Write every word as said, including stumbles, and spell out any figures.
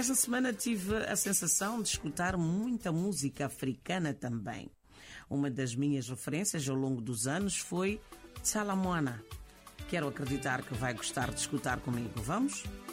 Esta semana tive a sensação de escutar muita música africana também. Uma das minhas referências ao longo dos anos foi Tsala Moana. Quero acreditar que vai gostar de escutar comigo. Vamos?